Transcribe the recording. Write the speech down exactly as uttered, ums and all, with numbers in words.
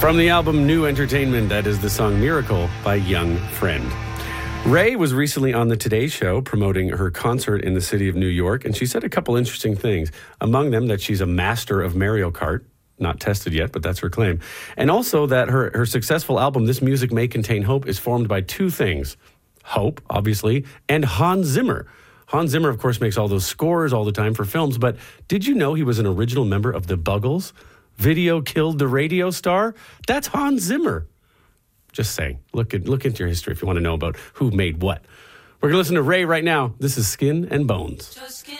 From the album New Entertainment, that is the song Miracle by Young Friend. Ray was recently on the Today Show promoting her concert in the city of New York, and she said a couple interesting things. Among them, that she's a master of Mario Kart. Not tested yet, but that's her claim. And also that her, her successful album, This Music May Contain Hope, is formed by two things. Hope, obviously, and Hans Zimmer. Hans Zimmer, of course, makes all those scores all the time for films, but did you know he was an original member of the Buggles? Video Killed the Radio Star? That's Hans Zimmer. Just saying. Look at look into your history if you want to know about who made what. We're going to listen to Ray right now. This is Skin and Bones.